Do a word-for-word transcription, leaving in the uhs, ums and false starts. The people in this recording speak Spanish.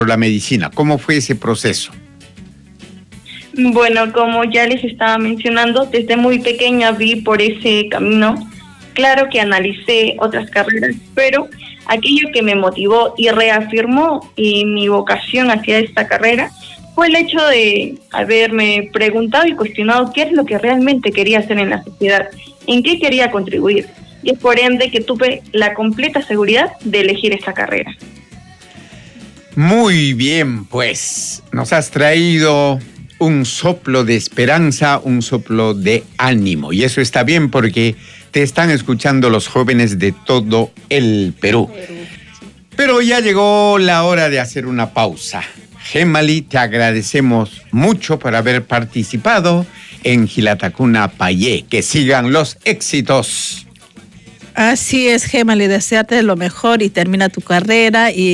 la medicina. ¿Cómo fue ese proceso? Bueno, como ya les estaba mencionando, desde muy pequeña vi por ese camino. Claro que analicé otras carreras, pero aquello que me motivó y reafirmó y mi vocación hacia esta carrera fue el hecho de haberme preguntado y cuestionado qué es lo que realmente quería hacer en la sociedad, en qué quería contribuir. Y es por ende que tuve la completa seguridad de elegir esta carrera. Muy bien, pues nos has traído un soplo de esperanza, un soplo de ánimo. Y eso está bien porque te están escuchando los jóvenes de todo el Perú. Pero ya llegó la hora de hacer una pausa. Gemali, te agradecemos mucho por haber participado en Gilatacuna Payé. Que sigan los éxitos. Así es, Gemali, desearte lo mejor y termina tu carrera y